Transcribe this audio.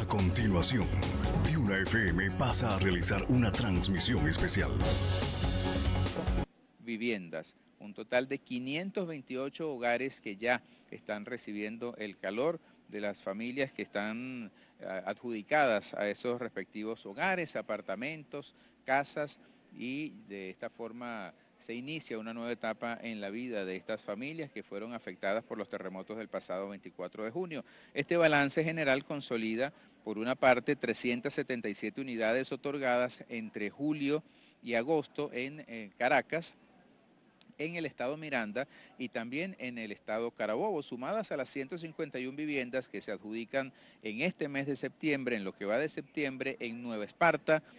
continuación, Duna FM pasa a realizar una transmisión especial. Viviendas, un total de 528 hogares que ya están recibiendo el calor de las familias que están adjudicadas a esos respectivos hogares, apartamentos, casas, y de esta forma se inicia una nueva etapa en la vida de estas familias que fueron afectadas por los terremotos del pasado 24 de junio. Este balance general consolida, por una parte, 377 unidades otorgadas entre julio y agosto en Caracas, en el estado Miranda y también en el estado Carabobo, sumadas a las 151 viviendas que se adjudican en este mes de septiembre, en lo que va de septiembre, en Nueva Esparta,